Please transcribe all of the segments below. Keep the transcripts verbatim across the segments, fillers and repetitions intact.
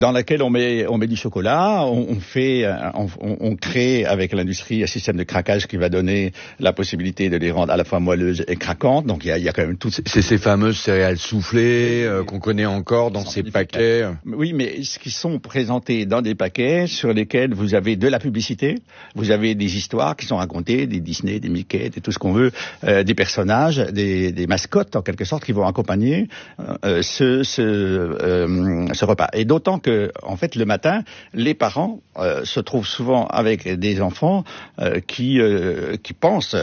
dans laquelle on met on met du chocolat, on, on fait on, on crée avec l'industrie un système de craquage qui va donner la possibilité de les rendre à la fois moelleuses et craquantes. Donc il y a il y a quand même toutes ces... c'est ces fameuses céréales soufflées euh, qu'on connaît encore dans ces paquets. Oui, mais ce qui sont présentés dans des paquets sur lesquels vous avez de la publicité, vous avez des histoires qui sont racontées, des Disney, des Mickey, des tout ce qu'on veut, euh, des personnages, des, des mascottes en quelque sorte qui vont accompagner euh, ce ce, euh, ce repas. Et d'autant que en fait, le matin, les parents euh, se trouvent souvent avec des enfants euh, qui euh, qui pensent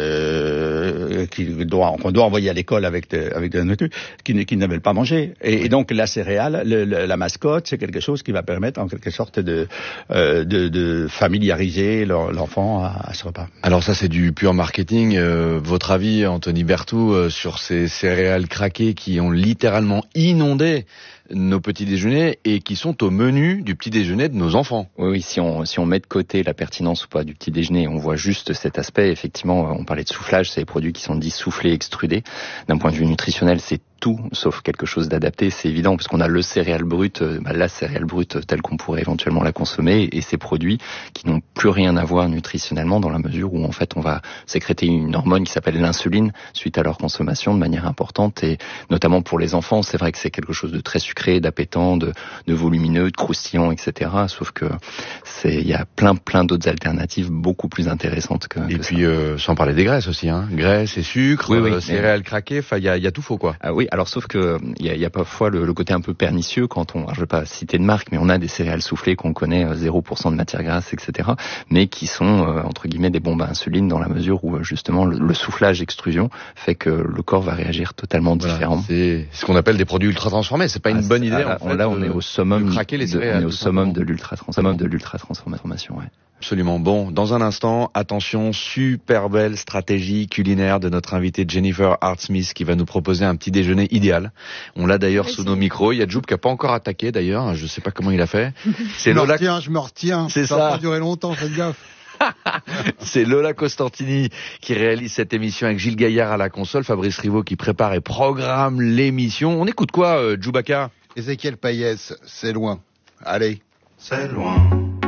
euh, qu'ils doivent, qu'on doit envoyer à l'école avec de, avec de la nourriture, qui, qui ne veulent pas manger. Et, et donc la céréale, le, le, la mascotte, c'est quelque chose qui va permettre en quelque sorte de euh, de, de familiariser leur, l'enfant à, à ce repas. Alors ça, c'est du pur marketing. Euh, votre avis, Anthony Berthoud, euh, sur ces céréales craquées qui ont littéralement inondé nos petits déjeuners et qui sont au menu du petit déjeuner de nos enfants. Oui, oui, si on, si on met de côté la pertinence ou pas du petit déjeuner, on voit juste cet aspect. Effectivement, on parlait de soufflage, c'est des produits qui sont dits soufflés, extrudés. D'un point de vue nutritionnel, c'est tout sauf quelque chose d'adapté, c'est évident, parce qu'on a le céréale brute, bah, la céréale brute telle qu'on pourrait éventuellement la consommer, et ces produits qui n'ont plus rien à voir nutritionnellement dans la mesure où en fait on va sécréter une hormone qui s'appelle l'insuline suite à leur consommation de manière importante, et notamment pour les enfants, c'est vrai que c'est quelque chose de très sucré, d'appétant, de, de volumineux, de croustillant, et cetera. Sauf que c'est, il y a plein plein d'autres alternatives beaucoup plus intéressantes que. Et que puis euh, sans parler des graisses aussi, hein, graisses et sucre, oui, oui, euh, céréales craquées, enfin il y a, y a tout faux quoi. Ah oui, alors sauf que il y a, y a parfois le, le côté un peu pernicieux quand on, alors, je vais pas citer de marque, mais on a des céréales soufflées qu'on connaît zéro pour cent de matière grasse, et cetera, mais qui sont euh, entre guillemets des bombes à insuline dans la mesure où justement le, le soufflage extrusion fait que le corps va réagir totalement voilà, différemment. C'est ce qu'on appelle des produits ultra transformés. C'est pas ah, une bonne idée. Ah, en fait, là, on est au summum, de craquer les céréales, de, on est au summum de l'ultra summum de l'ultra transformation. Ouais. Absolument. Bon, dans un instant, attention, super belle stratégie culinaire de notre invitée Jennifer Hart-Smith qui va nous proposer un petit déjeuner idéal. On l'a d'ailleurs oui, sous nos micros. Il y a Joub qui a pas encore attaqué d'ailleurs. Je sais pas comment il a fait. C'est je Lola. Me retiens, je me retiens. C'est ça. Ça va pas durer longtemps, faites gaffe. C'est Lola Costantini qui réalise cette émission avec Gilles Gaillard à la console, Fabrice Rivaud qui prépare et programme l'émission. On écoute quoi, euh, Djoubaka? Ézéchiel Payès, c'est loin. Allez. C'est loin.